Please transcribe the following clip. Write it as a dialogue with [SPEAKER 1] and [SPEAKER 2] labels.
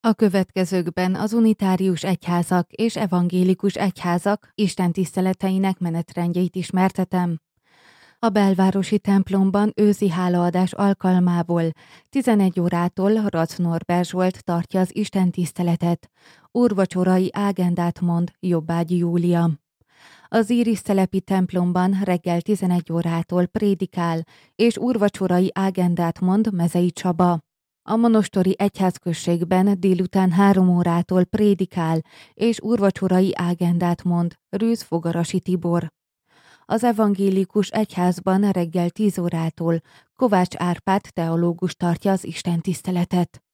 [SPEAKER 1] A következőkben az unitárius egyházak és evangélikus egyházak istentiszteleteinek menetrendjeit ismertetem. A belvárosi templomban őszi hálaadás alkalmából 11 órától Rac Norbert Zsolt tartja az istentiszteletet, úrvacsorai ágendát mond Jobbágyi Júlia. Az Írisztelepi templomban reggel 11 órától prédikál, és úrvacsorai ágendát mond Mezei Csaba. A monostori egyházközségben délután 3 órától prédikál, és úrvacsorai ágendát mond Rűz Fogarasi Tibor. Az evangélikus egyházban reggel 10 órától Kovács Árpád teológus tartja az istentiszteletet.